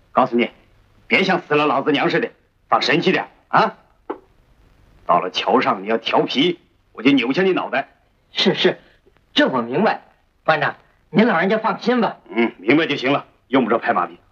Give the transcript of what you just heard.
告诉你，别像死了老子娘似的，放神气点啊！到了桥上你要调皮，我就扭下你脑袋。 是，这我明白。班长，您老人家放心吧。 明白就行了，用不着拍马屁。